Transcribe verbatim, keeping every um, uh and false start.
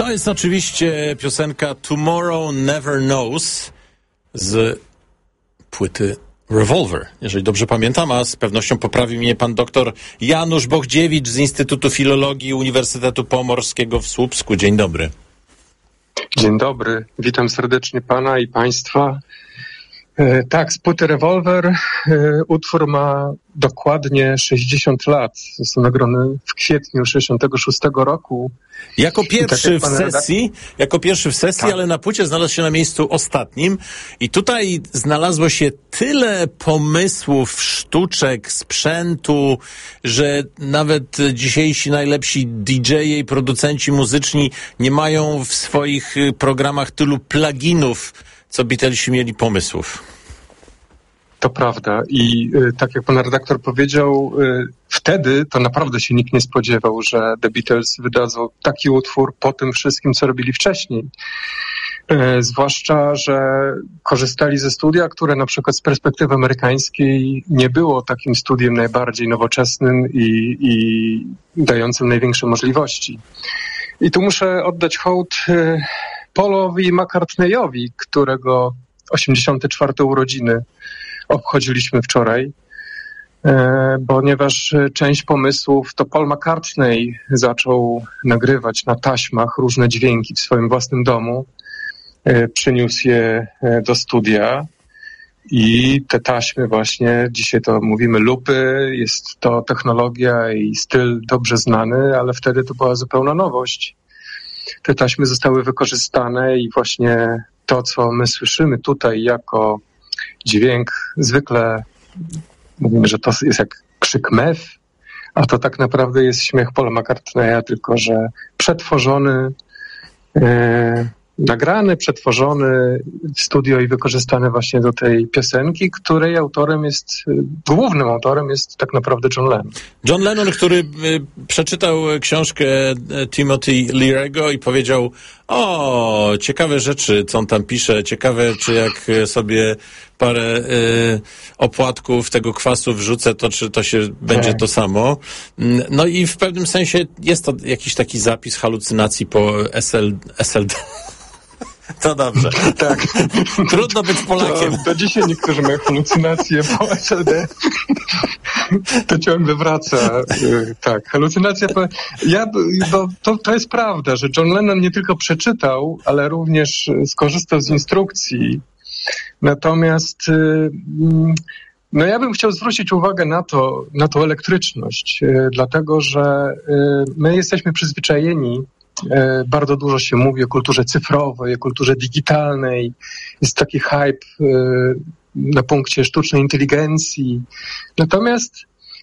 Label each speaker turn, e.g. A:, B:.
A: To jest oczywiście piosenka Tomorrow Never Knows z płyty Revolver, jeżeli dobrze pamiętam, a z pewnością poprawi mnie pan doktor Janusz Bochdziewicz z Instytutu Filologii Uniwersytetu Pomorskiego w Słupsku. Dzień dobry.
B: Dzień dobry, witam serdecznie pana i państwa. E, tak, z płyty Revolver e, utwór ma dokładnie sześćdziesiąt lat. Został nagrany w kwietniu sześćdziesiątego szóstego roku.
A: Jako pierwszy
B: tak
A: w sesji, jako pierwszy w sesji, tak. Ale na płycie znalazł się na miejscu ostatnim i tutaj znalazło się tyle pomysłów, sztuczek, sprzętu, że nawet dzisiejsi najlepsi didżeje i producenci muzyczni nie mają w swoich programach tylu pluginów, co Beatlesi mieli pomysłów.
B: To prawda i y, tak jak pan redaktor powiedział, y, wtedy to naprawdę się nikt nie spodziewał, że The Beatles wydadzą taki utwór po tym wszystkim, co robili wcześniej. Y, zwłaszcza, że korzystali ze studia, które na przykład z perspektywy amerykańskiej nie było takim studiem najbardziej nowoczesnym i, i dającym największe możliwości. I tu muszę oddać hołd y, Paulowi McCartneyowi, którego osiemdziesiąte czwarte urodziny obchodziliśmy wczoraj, e, ponieważ część pomysłów to Paul McCartney zaczął nagrywać na taśmach różne dźwięki w swoim własnym domu, e, przyniósł je do studia i te taśmy właśnie, dzisiaj to mówimy lupy, jest to technologia i styl dobrze znany, ale wtedy to była zupełna nowość. Te taśmy zostały wykorzystane i właśnie to, co my słyszymy tutaj jako dźwięk, zwykle mówimy, że to jest jak krzyk mew, a to tak naprawdę jest śmiech Paula McCartneya, tylko że przetworzony, e, nagrany, przetworzony w studio i wykorzystany właśnie do tej piosenki, której autorem jest, głównym autorem jest tak naprawdę John Lennon.
A: John Lennon, który y, przeczytał książkę Timothy Leary'ego i powiedział: o, ciekawe rzeczy, co on tam pisze, ciekawe, czy jak sobie parę y, opłatków tego kwasu wrzucę, to czy to się będzie to samo. No i w pewnym sensie jest to jakiś taki zapis halucynacji po S L, S L D. To dobrze.
B: Tak.
A: Trudno być Polakiem.
B: To, do dzisiaj niektórzy mają halucynacje po S L D. To ciągle wraca. Tak, halucynacja. Po... Ja, bo to, to jest prawda, że John Lennon nie tylko przeczytał, ale również skorzystał z instrukcji. Natomiast no ja bym chciał zwrócić uwagę na to, na tą elektryczność, dlatego że my jesteśmy przyzwyczajeni. Bardzo dużo się mówi o kulturze cyfrowej, o kulturze digitalnej. Jest taki hype na punkcie sztucznej inteligencji. Natomiast